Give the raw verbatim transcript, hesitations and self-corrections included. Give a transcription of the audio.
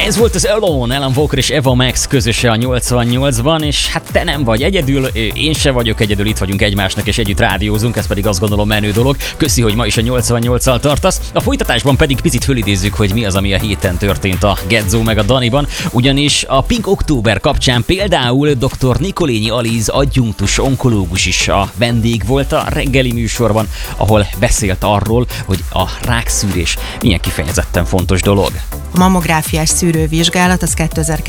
Ez volt az Alone, Alan Walker és Eva Max közöse a nyolcvannyolcban, és hát te nem vagy egyedül, én se vagyok egyedül, itt vagyunk egymásnak és együtt rádiózunk, ez pedig azt gondolom menő dolog. Köszi, hogy ma is a nyolcvannyolccal tartasz. A folytatásban pedig picit fölidézzük, hogy mi az, ami a héten történt a Gedzó meg a Daniban, ugyanis a Pink Október kapcsán például dr. Nikolényi Alíz adjunktus onkológus is a vendég volt a reggeli műsorban, ahol beszélt arról, hogy a rákszűrés milyen kifejezetten fontos dolog. A mammográfiás szűrővizsgálat az